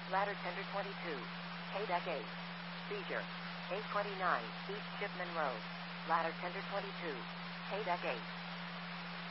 Ladder Tender 22. KDEC 8. Seizure. 829 East Shipman Road. Ladder Tender 22. KDEC 8.